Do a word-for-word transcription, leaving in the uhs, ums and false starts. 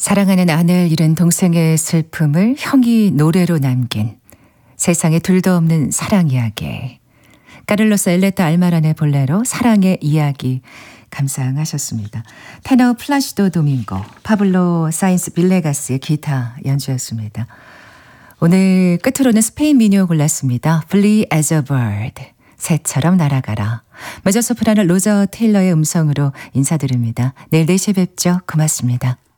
사랑하는 아내를 잃은 동생의 슬픔을 형이 노래로 남긴 세상에 둘도 없는 사랑 이야기. 카를로스 엘레타 알마란의 볼레로 사랑의 이야기 감상하셨습니다. 테너 플라시도 도밍고, 파블로 사인스 빌레가스의 기타 연주였습니다. 오늘 끝으로는 스페인 민요 골랐습니다. Flee as a bird, 새처럼 날아가라. 메조소프라노 로저 테일러의 음성으로 인사드립니다. 내일 네 시에 뵙죠. 고맙습니다.